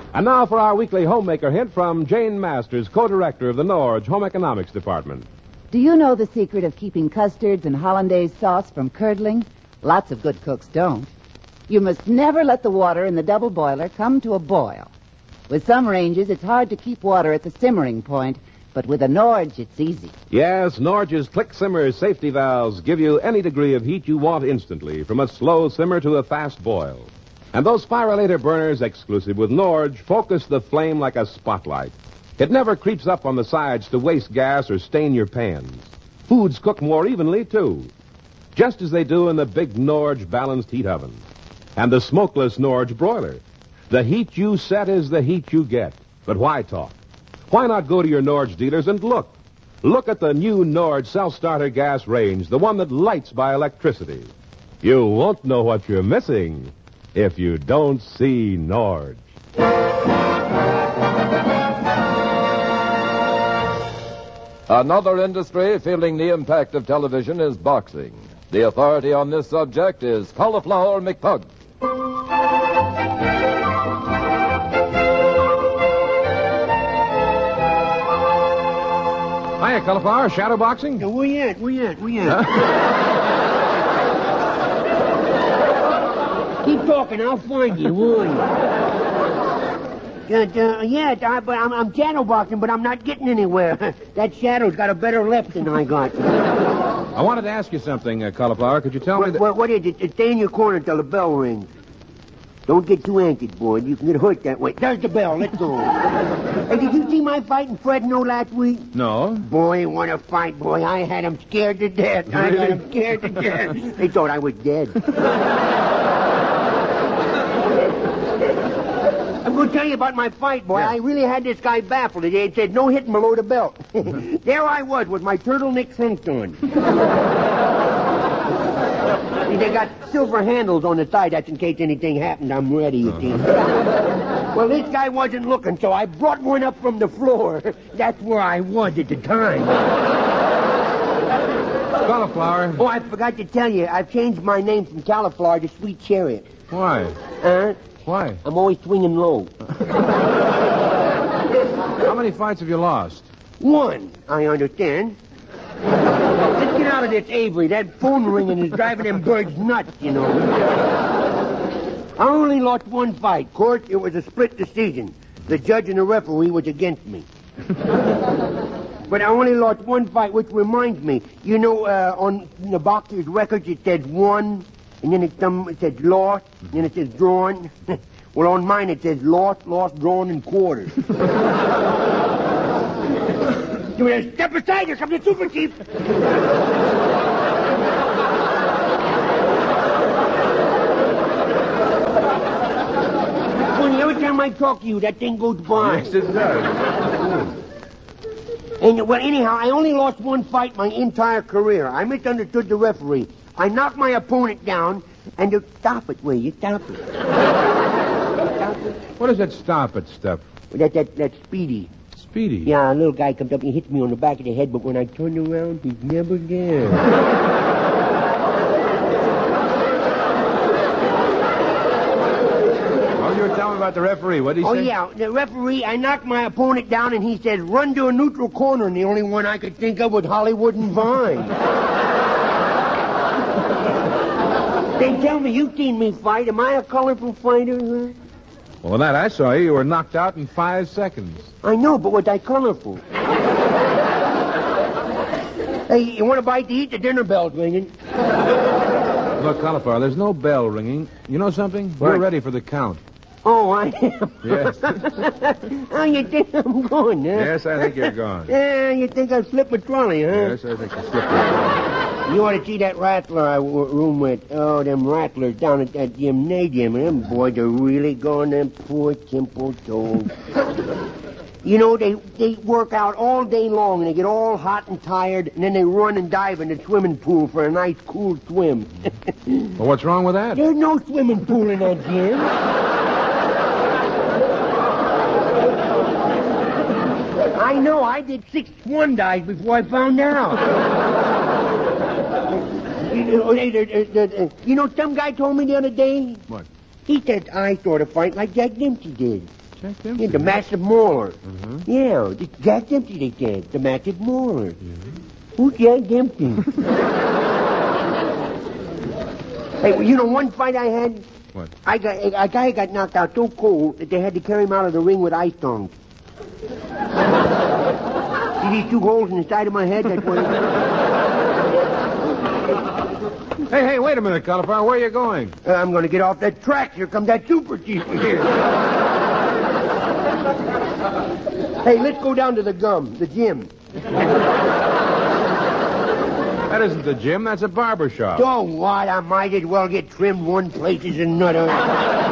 And now for our weekly homemaker hint from Jane Masters, co-director of the Norge Home Economics Department. Do you know the secret of keeping custards and hollandaise sauce from curdling? Lots of good cooks don't. You must never let the water in the double boiler come to a boil. With some ranges, it's hard to keep water at the simmering point, but with a Norge, it's easy. Yes, Norge's Click Simmer safety valves give you any degree of heat you want instantly, from a slow simmer to a fast boil. And those spiralator burners exclusive with Norge focus the flame like a spotlight. It never creeps up on the sides to waste gas or stain your pans. Foods cook more evenly, too, just as they do in the big Norge balanced heat oven. And the smokeless Norge broiler. The heat you set is the heat you get. But why talk? Why not go to your Norge dealers and look? Look at the new Norge self-starter gas range, the one that lights by electricity. You won't know what you're missing if you don't see Norge. Another industry feeling the impact of television is boxing. The authority on this subject is Cauliflower McPug. Hiya, Cauliflower. Shadow boxing? Where you at? Keep talking, I'll find you, will you? I'm shadow boxing, but I'm not getting anywhere. That shadow's got a better left than I got. I wanted to ask you something, Cauliflower. Could you tell me that... What is it? Stay in your corner till the bell rings. Don't get too anxious, boy. You can get hurt that way. There's the bell. Let's go. Hey, did you see my fight in Fresno last week? No. Boy, what a fight, boy. I had him scared to death. Really? I got him scared to death. They thought I was dead. I'm going to tell you about my fight, boy. Yeah. I really had this guy baffled. They said no hitting below the belt. There I was with my turtleneck cinch on. They got silver handles on the side. That's in case anything happened. I'm ready, you see. Well, this guy wasn't looking, so I brought one up from the floor. That's where I was at the time. Cauliflower. Oh, I forgot to tell you. I've changed my name from Cauliflower to Sweet Chariot. Why? Why? I'm always swinging low. How many fights have you lost? One, I understand. Let's get out of this, Avery. That phone ringing is driving them birds nuts, you know. I only lost one fight. Of course, it was a split decision. The judge and the referee was against me. But I only lost one fight, which reminds me. You know, on the boxer's records, it says won, and then it says lost, and then it says drawn. Well, on mine, it says lost, drawn, and quarters. Step aside, here comes the super chief. Funny, every time I talk to you, that thing goes by. Yes, it does. And, well, anyhow, I only lost one fight my entire career. I misunderstood the referee. I knocked my opponent down, and stop it, will you? Stop it. Stop it. What is that stop it stuff? That's Speedy. Speedy? Yeah, a little guy comes up and hits me on the back of the head, but when I turn around, he's never there. Oh, you were telling me about the referee. What did he say? Oh, yeah, the referee, I knocked my opponent down, and he says, run to a neutral corner, and the only one I could think of was Hollywood and Vine. They tell me, you've seen me fight. Am I a colorful fighter, huh? Well, that I saw you were knocked out in 5 seconds. I know, but was I colorful? Hey, you want a bite to eat? The dinner bell's ringing. Look, Cauliflower, there's no bell ringing. You know something? What? We're ready for the count. Oh, I am? Yes. Oh, you think I'm going, huh? Yes, I think you're gone. Yeah, you think I slipped my trolley, huh? Yes, I think you slipped it. You ought to see that rattler I room with. Oh, them rattlers down at that gymnasium. Them boys are really going, them poor, simple souls. You know, they work out all day long, and they get all hot and tired, and then they run and dive in the swimming pool for a nice, cool swim. Well, what's wrong with that? There's no swimming pool in that gym. I know. I did 6 swan dives before I found out. You know, some guy told me the other day. What? He said I sort of fight like Jack Dempsey did. Jack Dempsey? Yeah, the massive mauler. Yeah, the Jack Dempsey they said. The massive mauler. Who's Jack Dempsey? Hey, well, you know one fight I had? What? A guy got knocked out so cold that they had to carry him out of the ring with ice tongs. See these 2 holes in the side of my head? That's what Hey, wait a minute, Cauliflower. Where are you going? I'm going to get off that track. Here comes that super chief here. Hey, let's go down to the gym. That isn't the gym. That's a barber shop. So what? I might as well get trimmed one place as another.